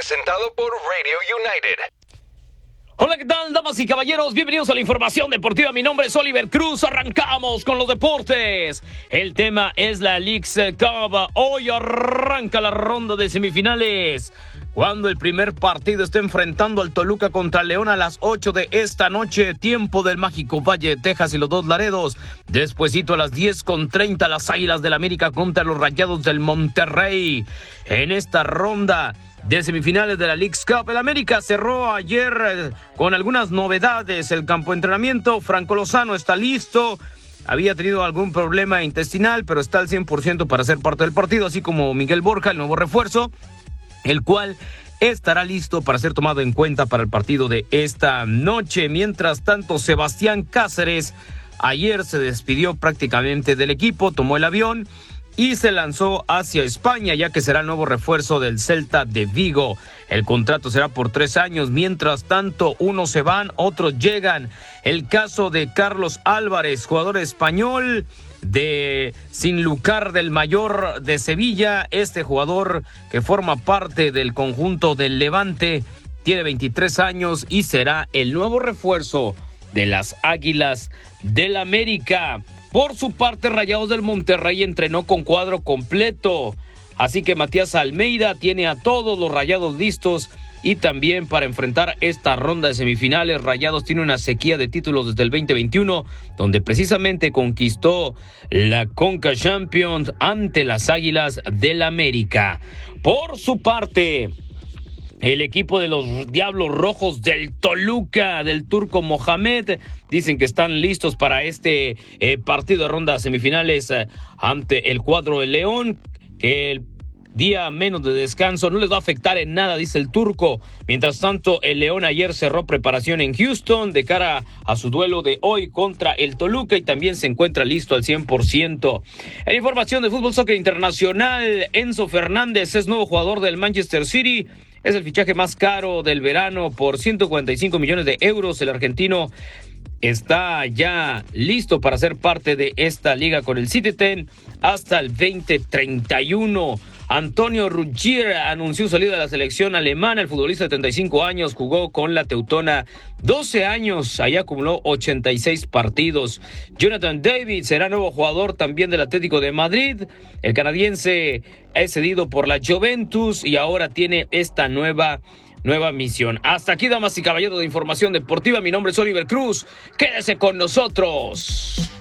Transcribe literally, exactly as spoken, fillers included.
presentado por Radio United. Hola, ¿qué tal, damas y caballeros? Bienvenidos a la información deportiva. Mi nombre es Oliver Cruz. Arrancamos con los deportes. El tema es la Leagues Cup. Hoy arranca la ronda de semifinales, cuando el primer partido está enfrentando al Toluca contra León a las ocho de esta noche, tiempo del mágico Valle de Texas y los dos Laredos. Despuesito a las diez con treinta, las Águilas del América contra los Rayados del Monterrey. En esta ronda de semifinales de la Leagues Cup, el América cerró ayer eh, con algunas novedades. El campo de entrenamiento, Franco Lozano está listo. Había tenido algún problema intestinal, pero está al cien por ciento para ser parte del partido, así como Miguel Borja, el nuevo refuerzo, el cual estará listo para ser tomado en cuenta para el partido de esta noche. Mientras tanto, Sebastián Cáceres ayer se despidió prácticamente del equipo, tomó el avión y se lanzó hacia España, ya que será el nuevo refuerzo del Celta de Vigo. El contrato será por tres años. Mientras tanto, unos se van, otros llegan. El caso de Carlos Álvarez, jugador español de Sanlúcar del Mayor de Sevilla. Este jugador, que forma parte del conjunto del Levante, tiene veintitrés años y será el nuevo refuerzo de las Águilas del América. Por su parte, Rayados del Monterrey entrenó con cuadro completo, así que Matías Almeida tiene a todos los Rayados listos y también para enfrentar esta ronda de semifinales. Rayados tiene una sequía de títulos desde el veinte veintiuno, donde precisamente conquistó la Conca Champions ante las Águilas del América. Por su parte, el equipo de los Diablos Rojos del Toluca, del turco Mohamed, dicen que están listos para este eh, partido de ronda semifinales eh, ante el cuadro de León, que el día menos de descanso no les va a afectar en nada, dice el turco. Mientras tanto, el León ayer cerró preparación en Houston de cara a su duelo de hoy contra el Toluca y también se encuentra listo al cien por ciento. En información de fútbol soccer internacional, Enzo Fernández es nuevo jugador del Manchester City. Es el fichaje más caro del verano por ciento cuarenta y cinco millones de euros. El argentino está ya listo para ser parte de esta liga con el Citizen hasta el veinte treinta y uno. Antonio Rüdiger anunció su salida de la selección alemana. El futbolista de treinta y cinco años jugó con la Teutona doce años, ahí acumuló ochenta y seis partidos. Jonathan David será nuevo jugador también del Atlético de Madrid. El canadiense es cedido por la Juventus y ahora tiene esta nueva Nueva misión. Hasta aquí, damas y caballeros, de información deportiva. Mi nombre es Oliver Cruz. Quédese con nosotros.